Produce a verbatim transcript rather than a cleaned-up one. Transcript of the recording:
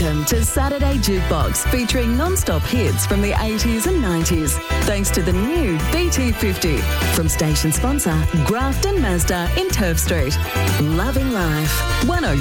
Welcome to Saturday Jukebox, featuring non-stop hits from the eighties and nineties. Thanks to the new B T fifty. From station sponsor Grafton Mazda in Turf Street. Loving life. one oh